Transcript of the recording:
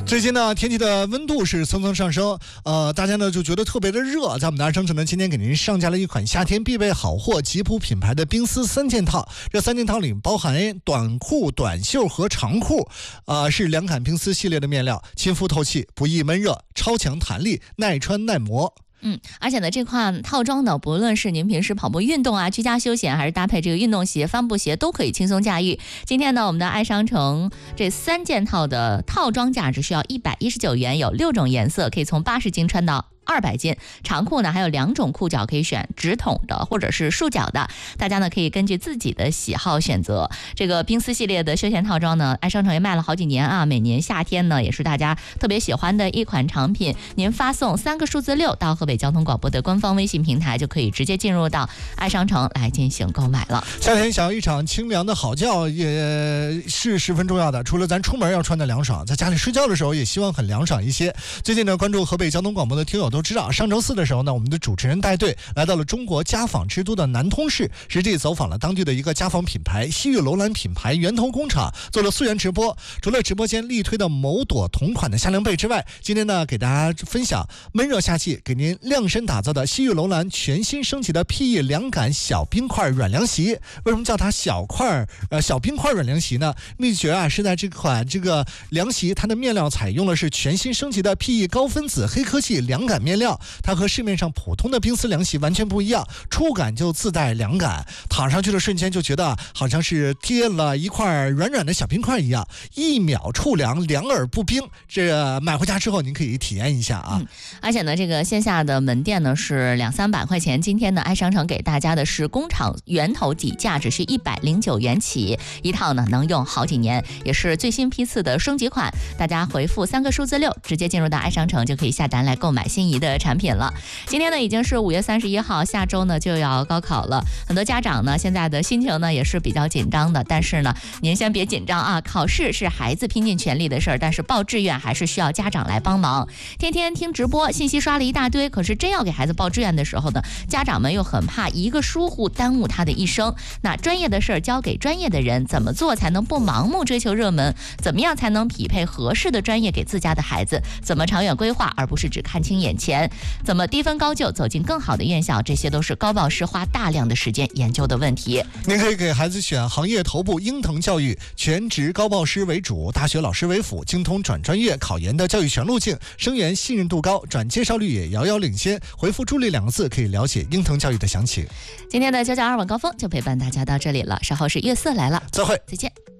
最近呢，天气的温度是蹭蹭上升，大家呢就觉得特别的热。在我们的爱商城呢，今天给您上架了一款夏天必备好货，吉普品牌的冰丝3件套。这3件套里包含短裤、短袖和长裤，是凉感冰丝系列的面料，亲肤透气，不易闷热，超强弹力，耐穿耐磨。 而且呢，这款套装呢，不论是您平时跑步运动啊、居家休闲，还是搭配这个运动鞋、帆布鞋，都可以轻松驾驭。今天呢，我们的爱商城这3件套的套装价只需要119元，有6种颜色，可以从80斤穿到200斤。长裤呢还有2种裤脚可以选，直筒的或者是束脚的，大家呢可以根据自己的喜好选择。这个冰丝系列的休闲套装呢，爱商城也卖了好几年啊，每年夏天呢也是大家特别喜欢的一款产品。您发送3个数字6到河北交通广播的官方微信平台，就可以直接进入到爱商城来进行购买了。 夏天想要一场清凉的好觉也是十分重要的，除了咱出门要穿的凉爽，在家里睡觉的时候也希望很凉爽一些。最近呢，关注河北交通广播的听友都知道，上周4的时候呢，我们的主持人带队来到了中国家纺之都的南通市，实际走访了当地的一个家纺品牌西域楼兰品牌源头工厂，做了溯源直播。除了直播间力推的某朵同款的夏凉被之外，今天呢给大家分享闷热夏季给您量身打造的西域楼兰全新升级的 PE 凉感小冰块软凉席。为什么叫它小冰块软凉席呢？秘诀是在这个凉席，它的面料采用了是全新升级的 PE 高分子黑科技凉感面料，它和市面上普通的冰丝凉席完全不一样，触感就自带凉感，躺上去的瞬间就觉得好像是贴了一块软软的小冰块一样，1秒触凉，凉而不冰。这买回家之后您可以体验一下啊。 而且呢，这个线下的门店呢是200-300块钱，今天呢爱商城给大家的是工厂源头底价，只是109元起，一套呢能用好几年，也是最新批次的升级款。大家回复3个数字6，直接进入到爱商城就可以下单来购买心仪的产品了。今天呢已经是5月31号，下周呢就要高考了，很多家长呢现在的心情呢也是比较紧张的，但是呢您先别紧张啊，考试是孩子拼尽全力的事儿，但是报志愿还是需要家长来帮忙。天天听直播，信息刷了一大堆，可是真要给孩子报志愿的时候呢，家长们又很怕一个疏忽耽误他的一生。那专业的事儿交给专业的人，怎么做才能不盲目追求热门？怎么样才能匹配合适的专业给自家的孩子？怎么长远规划，而不是只看清眼前？怎么低分高就走进更好的院校？这些都是高报师花大量的时间研究的问题。 您可以给孩子选行业头部英腾教育，全职高报师为主，大学老师为辅，精通转专业考研的教育全路径，生源信任度高，转介绍率也遥遥领先。回复助力2个字可以了解英腾教育的详情。 今天的992晚高峰就陪伴大家到这里了，稍后是月色来了， 再会， 再见。